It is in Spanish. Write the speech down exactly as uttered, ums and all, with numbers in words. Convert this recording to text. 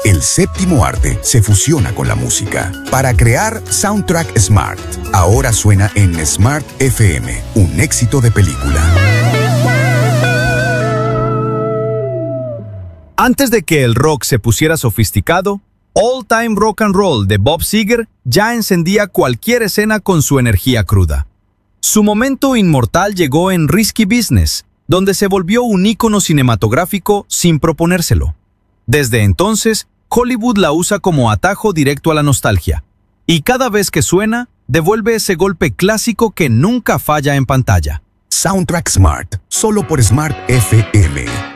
El séptimo arte se fusiona con la música para crear Soundtrack Smart. Ahora suena en Smart F M, un éxito de película. Antes de que el rock se pusiera sofisticado, All Time Rock and Roll de Bob Seger ya encendía cualquier escena con su energía cruda. Su momento inmortal llegó en Risky Business, donde se volvió un ícono cinematográfico sin proponérselo. Desde entonces, Hollywood la usa como atajo directo a la nostalgia, y cada vez que suena, devuelve ese golpe clásico que nunca falla en pantalla. Soundtrack Smart, solo por Smart F M.